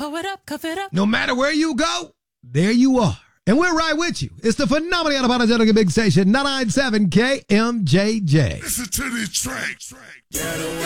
Pull it up, cuff it up. No matter where you go, there you are. And we're right with you. It's the phenomenally unapologetic big station, 997 KMJJ. Listen to this track.